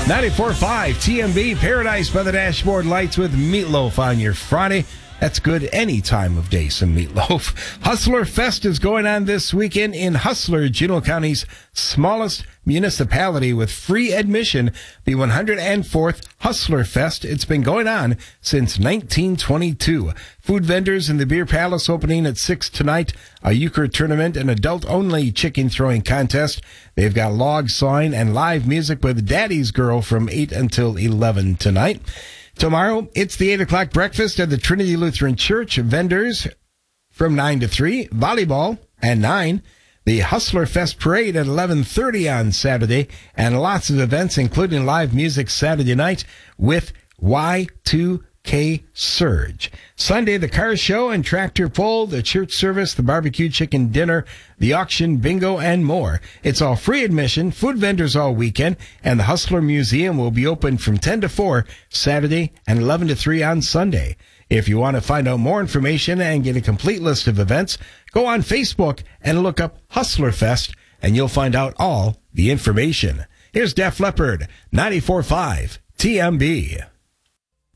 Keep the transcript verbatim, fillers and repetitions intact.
ninety-four point five T M B, Paradise by the Dashboard Lights with Meatloaf on your Friday. That's good any time of day, some meatloaf. Hustler Fest is going on this weekend in Hustler, Juneau County's smallest municipality, with free admission. The one hundred fourth Hustler Fest. It's been going on since nineteen twenty-two. Food vendors in the Beer Palace opening at six tonight. A euchre tournament, an adult-only chicken throwing contest. They've got log sawing and live music with Daddy's Girl from eight until eleven tonight. Tomorrow, it's the eight o'clock breakfast at the Trinity Lutheran Church. Vendors from nine to three, volleyball at nine, the Hustler Fest Parade at eleven thirty on Saturday, and lots of events, including live music Saturday night with Y two K Surge. Sunday, the car show and tractor pull, the church service, the barbecue chicken dinner, the auction, bingo, and more. It's all free admission, food vendors all weekend, and the Hustler Museum will be open from ten to four Saturday and eleven to three on Sunday. If you want to find out more information and get a complete list of events, go on Facebook and look up Hustler Fest, and you'll find out all the information. Here's Def Leppard, ninety-four point five T M B.